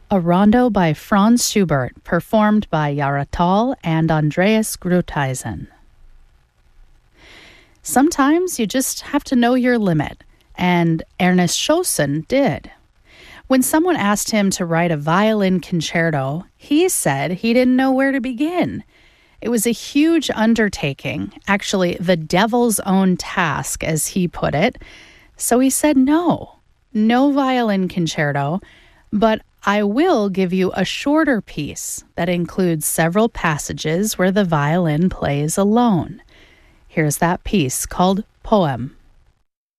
A rondo by Franz Schubert, performed by Yara Tall and Andreas Grutheisen. Sometimes you just have to know your limit, and Ernest Schossen did. When someone asked him to write a violin concerto, he said he didn't know where to begin. It was a huge undertaking, actually the devil's own task, as he put it. So he said no violin concerto, but I will give you a shorter piece that includes several passages where the violin plays alone. Here's that piece called Poem.